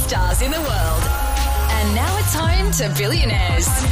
stars in the world. And now it's home to billionaires.